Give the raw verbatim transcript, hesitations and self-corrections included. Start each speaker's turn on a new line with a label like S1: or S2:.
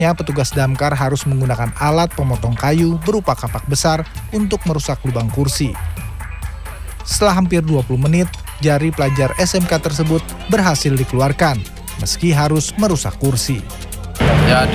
S1: Akibatnya, petugas damkar harus menggunakan alat pemotong kayu berupa kapak besar untuk merusak lubang kursi. Setelah hampir dua puluh menit, jari pelajar S M K tersebut berhasil dikeluarkan, meski harus merusak kursi.
S2: Ya,